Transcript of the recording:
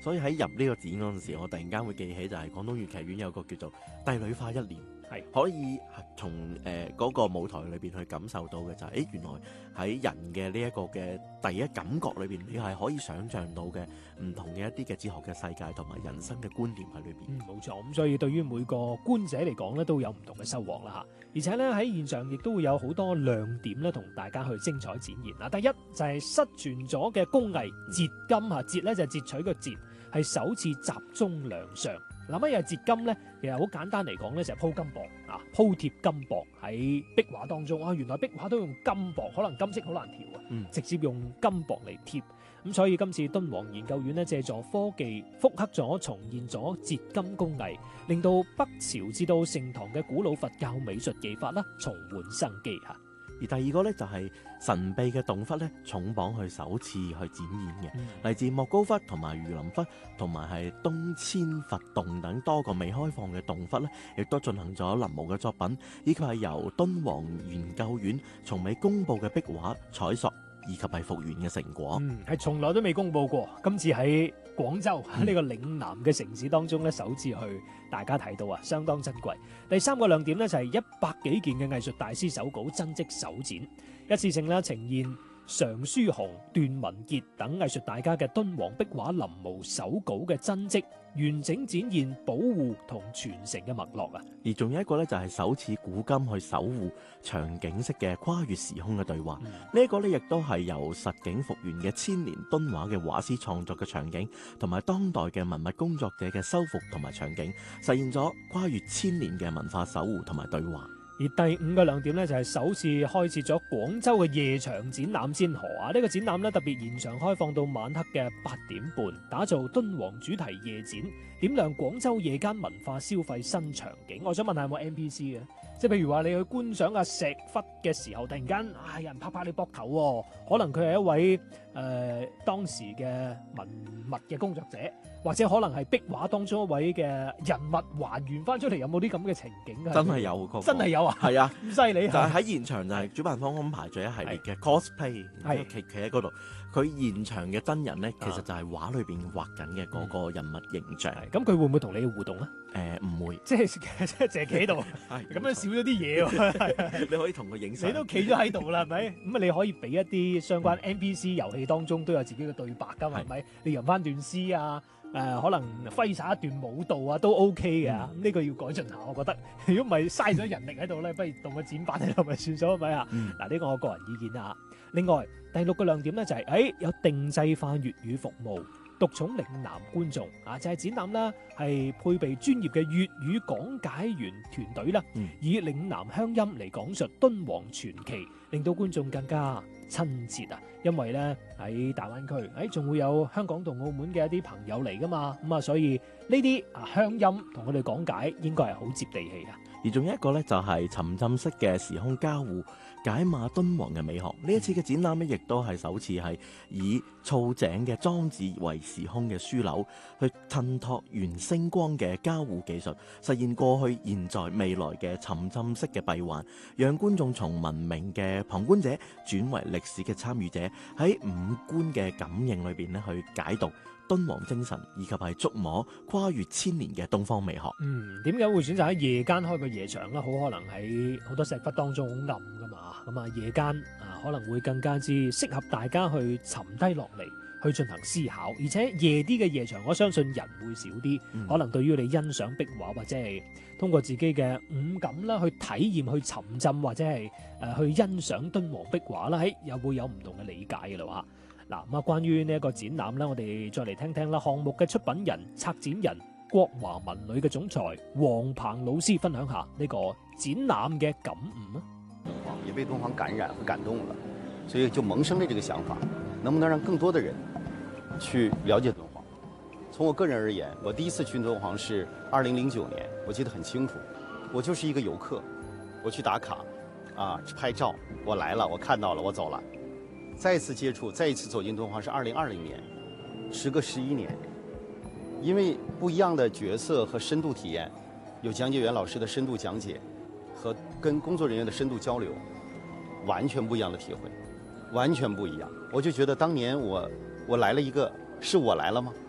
所以喺入呢個展嗰陣時，我突然間會記起就係廣東粵劇院有個叫做帝女花一年， 係可以從嗰個舞台裏邊去感受到嘅就係、原來喺人嘅呢一個嘅第一感覺裏邊，你係可以想像到嘅唔同嘅一啲嘅哲學嘅世界同埋人生嘅觀念喺裏邊。 冇錯。咁所以對於每個觀者嚟講咧，都有唔同嘅收穫啦嚇。而且咧喺現場亦都會有好多亮點咧，同大家去精彩展現嗱。第一就係失傳咗嘅工藝折金嚇，折咧就係截取個折，係首次集中亮相。嗱，乜嘢係折金咧？其實好簡單嚟講咧，就係鋪金箔啊，鋪貼金箔喺壁畫當中啊。原來壁畫都用金箔，可能金色好難調啊，直接用金箔嚟貼。咁所以今次敦煌研究院咧，借助科技復刻咗、重現咗折金工藝，令到北朝至到盛唐嘅古老佛教美術技法啦重煥生機嚇。 而第二個咧就係神秘嘅洞窟咧，重磅去首次去展現嘅，嚟自莫高窟同埋榆林窟同埋係東遷佛洞等多個未開放嘅洞窟咧，亦都進行咗臨摹嘅作品，以及係由敦煌研究院從未公佈嘅壁畫採塑以及係復原嘅成果。 係從來都未公佈過，今次喺廣州喺呢個嶺南嘅城市當中咧，首次去大家睇到啊，相當珍貴。第三個亮點咧就係100幾件嘅藝術大師手稿真跡首展，一次性啦呈現常書雄、段文傑等藝術大家嘅敦煌壁畫臨摹手稿嘅真跡，完整展現保護同傳承嘅脈絡啊！ 而仲有一個咧就係首次古今去守護場景式嘅跨越時空嘅對話，呢一個咧亦都係由實景復原嘅千年敦畫嘅畫師創作嘅場景，同埋當代嘅文物工作者嘅修復同埋場景，實現咗跨越千年嘅文化守護同埋對話。 而第五個亮點咧就係首次開設咗廣州嘅夜場展覽先河啊！呢個展覽咧特別延長開放到晚黑嘅8點半，打造敦煌主題夜展，點亮廣州夜間文化消費新場景。我想問下有冇 NPC 嘅？即係譬如話你去觀賞阿石窟嘅時候，突然間有人拍拍你膊頭喎，可能佢係一位當時嘅文物嘅工作者，或者可能係壁畫當中一位嘅人物還原翻出嚟，有冇啲咁嘅情景啊？ 真係有個， 真係有啊！ 係啊， 咁犀利！ 就係喺現場就係主辦方安排咗一系列嘅 cosplay，企喺嗰度。佢現場嘅真人咧，其實就係畫裏邊畫緊嘅嗰個人物形象。 咁佢會唔會同你互動啊？ 唔會， 即係淨係企喺度，咁樣少咗啲嘢喎。 你可以同佢影相。 你都企咗喺度啦，係咪？咁啊，你可以俾一啲相關 NPC 遊戲當中都有自己嘅對白㗎嘛，係咪？你吟翻段詩啊，可能揮灑一段舞蹈啊，都 OK 嘅。咁呢個要改進下，我覺得。如果唔係嘥咗人力喺度咧，不如動個展板喺度咪算咗，係咪啊？嗱，呢個我個人意見啊。另外，第6個亮點咧就係有定製化粵語服務，獨寵嶺南觀眾啊！就係展覽啦，係配備專業嘅粵語講解員團隊啦，以嶺南鄉音嚟講述敦煌傳奇，令到觀眾更加親切啊！因為咧喺大灣區，仲會有香港同澳門嘅一啲朋友嚟噶嘛，咁啊，所以呢啲鄉音同佢哋講解應該係好接地氣啊！ 而仲有一個咧，就係沉浸式嘅時空交互，解碼敦煌嘅美學。呢一次嘅展覽咧，亦都係首次係以造井嘅裝置為時空嘅樞紐，去襯托原星光嘅交互技術，實現過去、現在、未來嘅沉浸式嘅閉環，讓觀眾從文明嘅旁觀者轉為歷史嘅參與者，喺五官嘅感應裏邊咧去解讀敦煌精神，以及係觸摸跨越千年嘅東方美學。 點解會選擇喺夜間開個夜場咧？好可能喺好多石窟當中好暗噶嘛，咁啊夜間可能會更加之適合大家去沉低落嚟去進行思考，而且夜啲嘅夜場，我相信人會少啲，可能對於你欣賞壁畫或者係通過自己嘅五感啦去體驗、去沉浸或者係去欣賞敦煌壁畫啦，又會有唔同嘅理解嘅啦嚇。嗱咁啊，關於呢一個展覽咧，我哋再嚟聽聽啦。項目嘅出品人、策展人國華文旅嘅總裁黃鵬老師分享下呢個展覽嘅感悟啊！ 也被敦煌感染和感動了，所以就萌生了這個想法，能不能讓更多的人去了解敦煌？從我個人而言，我第一次去敦煌是2009年，我記得很清楚，我就是一個遊客，我去打卡，拍照，我來了，我看到了，我走了。再一次接觸，再一次走進敦煌是2020年，時隔11年，因為不一樣的角色和深度體驗，有講解員老師的深度講解，和跟工作人員的深度交流，完全不一樣的體會，完全不一樣。我就覺得當年我來了一個，是我來了嗎？